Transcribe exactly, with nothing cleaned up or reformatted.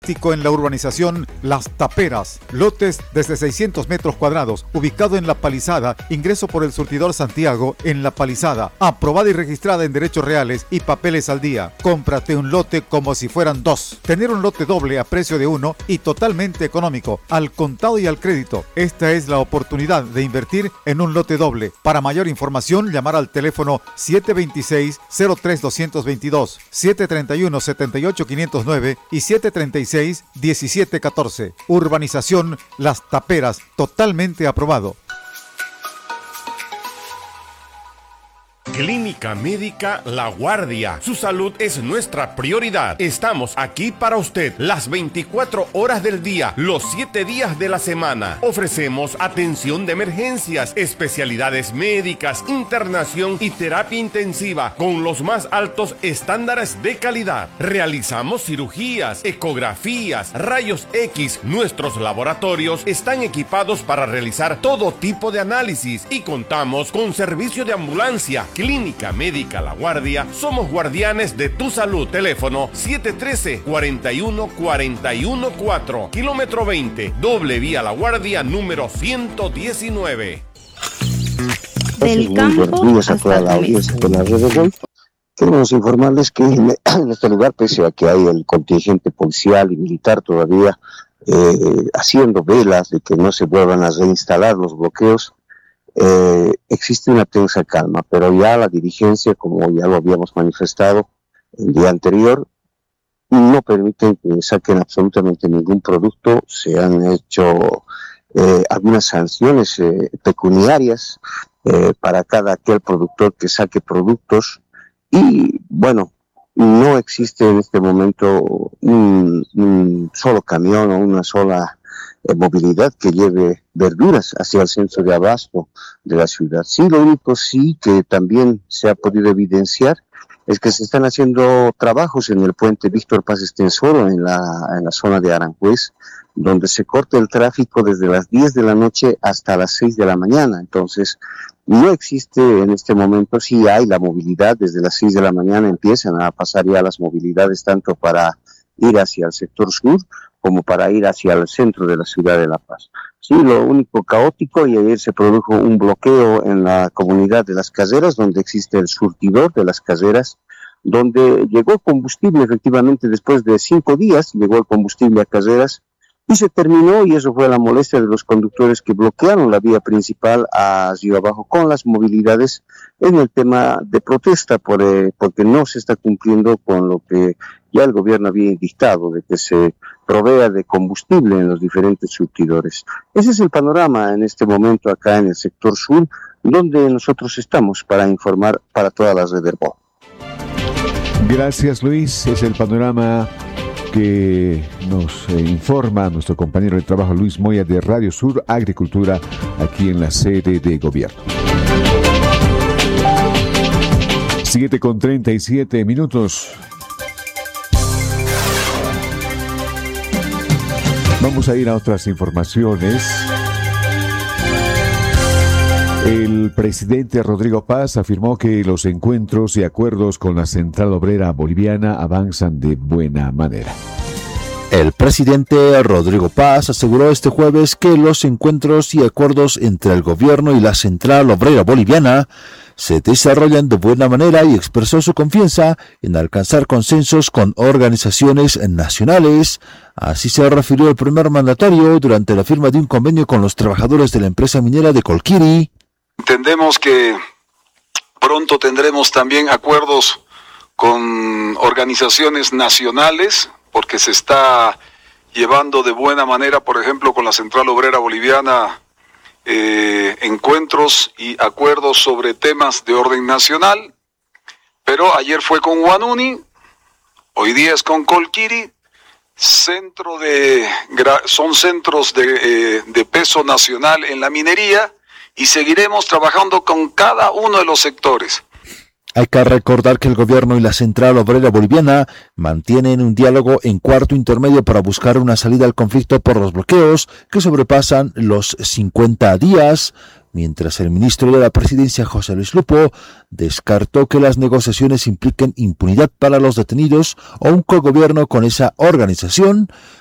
En la urbanización Las Taperas, lotes desde seiscientos metros cuadrados, ubicado en La Palizada, ingreso por el surtidor Santiago en La Palizada, aprobada y registrada en derechos reales y papeles al día. Cómprate un lote como si fueran dos. Tener un lote doble a precio de uno y totalmente económico, al contado y al crédito. Esta es la oportunidad de invertir en un lote doble. Para mayor información, llamar al teléfono siete dos seis, cero tres dos dos dos, siete tres uno, siete ocho cinco cero nueve y siete tres seis, diecisiete catorce. Urbanización Las Taperas, totalmente aprobado. Clínica Médica La Guardia. Su salud es nuestra prioridad. Estamos aquí para usted las veinticuatro horas del día, los siete días de la semana. Ofrecemos atención de emergencias, especialidades médicas, internación y terapia intensiva con los más altos estándares de calidad. Realizamos cirugías, ecografías, rayos X. Nuestros laboratorios están equipados para realizar todo tipo de análisis y contamos con servicio de ambulancia. Clínica Médica La Guardia, somos guardianes de tu salud. Teléfono siete uno tres, cuatro uno cuatro uno cuatro, kilómetro veinte, doble vía La Guardia, número ciento diecinueve. Del campo hasta toda la audiencia de la red de Gol. Queremos informarles que en, en este lugar, pese a que hay el contingente policial y militar todavía eh, haciendo velas de que no se vuelvan a reinstalar los bloqueos, Eh, existe una tensa calma, pero ya la dirigencia, como ya lo habíamos manifestado el día anterior, no permiten que saquen absolutamente ningún producto. Se han hecho eh, algunas sanciones eh, pecuniarias eh, para cada aquel productor que saque productos, y bueno, no existe en este momento un, un solo camión o una sola Eh, movilidad que lleve verduras hacia el centro de abasto de la ciudad. Sí, lo único sí que también se ha podido evidenciar es que se están haciendo trabajos en el puente Víctor Paz Estenssoro en la, en la zona de Aranjuez, donde se corta el tráfico desde las diez de la noche hasta las seis de la mañana. Entonces, no existe en este momento, sí hay la movilidad, desde las seis de la mañana empiezan a pasar ya las movilidades tanto para ir hacia el sector sur como para ir hacia el centro de la ciudad de La Paz. Sí, lo único caótico, y ayer se produjo un bloqueo en la comunidad de Las Caseras, donde existe el surtidor de Las Caseras, donde llegó combustible efectivamente después de cinco días, llegó el combustible a Caseras, y se terminó, y eso fue la molestia de los conductores que bloquearon la vía principal a Río Abajo con las movilidades en el tema de protesta, por, eh, porque no se está cumpliendo con lo que ya el gobierno había dictado, de que se provea de combustible en los diferentes surtidores. Ese es el panorama en este momento acá en el sector sur, donde nosotros estamos para informar para toda la red del Bo. Gracias, Luis. Es el panorama que nos eh, informa nuestro compañero de trabajo Luis Moya de Radio Sur Agricultura, aquí en la sede de gobierno. siete con treinta y siete minutos. Vamos a ir a otras informaciones. El presidente Rodrigo Paz afirmó que los encuentros y acuerdos con la Central Obrera Boliviana avanzan de buena manera. El presidente Rodrigo Paz aseguró este jueves que los encuentros y acuerdos entre el gobierno y la Central Obrera Boliviana se desarrollan de buena manera y expresó su confianza en alcanzar consensos con organizaciones nacionales. Así se refirió el primer mandatario durante la firma de un convenio con los trabajadores de la empresa minera de Colquiri. Entendemos que pronto tendremos también acuerdos con organizaciones nacionales, porque se está llevando de buena manera, por ejemplo, con la Central Obrera Boliviana, eh, encuentros y acuerdos sobre temas de orden nacional. Pero ayer fue con Huanuni, hoy día es con Colquiri, centro de, son centros de, eh, de peso nacional en la minería, y seguiremos trabajando con cada uno de los sectores. Hay que recordar que el gobierno y la Central Obrera Boliviana mantienen un diálogo en cuarto intermedio para buscar una salida al conflicto por los bloqueos que sobrepasan los cincuenta días. mientras el ministro de la Presidencia, José Luis Lupo, descartó que las negociaciones impliquen impunidad para los detenidos o un cogobierno con esa organización,